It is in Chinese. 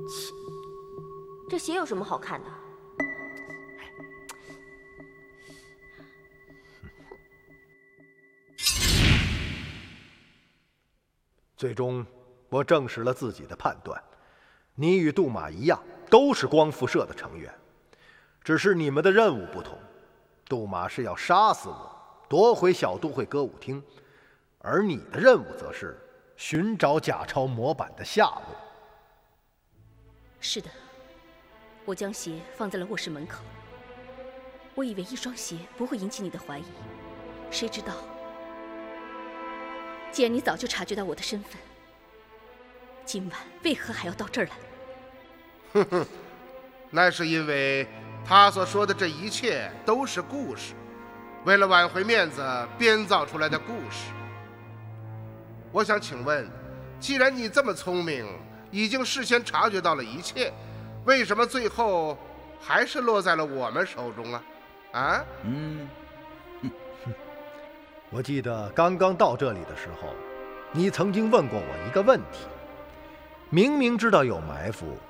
切，这鞋有什么好看的？ 最终，我证实了自己的判断，你与杜马一样，都是光复社的成员，只是你们的任务不同。杜马是要杀死我，夺回小都会歌舞厅，而你的任务则是寻找假钞模板的下落。 是的，我将鞋放在了卧室门口。我以为一双鞋不会引起你的怀疑，谁知道，既然你早就察觉到我的身份，今晚为何还要到这儿来？ 哼哼，那是因为他所说的这一切都是故事，为了挽回面子编造出来的故事。我想请问，既然你这么聪明，已经事先察觉到了一切，为什么最后还是落在了我们手中啊？啊？ 我记得刚刚到这里的时候，你曾经问过我一个问题：明明知道有埋伏，